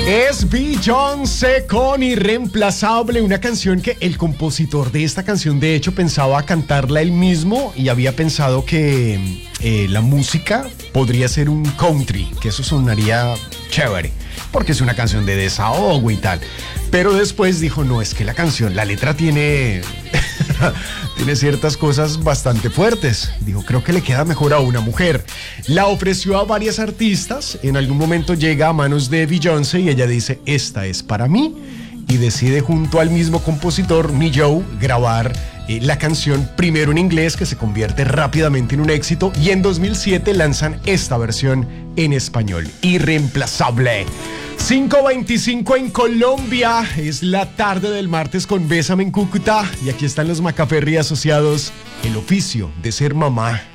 Es Beyoncé con Irreemplazable, una canción que el compositor de esta canción de hecho pensaba cantarla él mismo y había pensado que la música podría ser un country, que eso sonaría chévere, porque es una canción de desahogo y tal. Pero después dijo, no, es que la canción, la letra tiene tiene ciertas cosas bastante fuertes. Dijo, creo que le queda mejor a una mujer. La ofreció a varias artistas. En algún momento llega a manos de Beyoncé y ella dice, esta es para mí. Y decide junto al mismo compositor, Joe, grabar la canción primero en inglés, que se convierte rápidamente en un éxito. Y en 2007 lanzan esta versión en español, Irreemplazable. 5:25 en Colombia, es la tarde del martes con Bésame en Cúcuta y aquí están los Macaferri asociados, el oficio de ser mamá.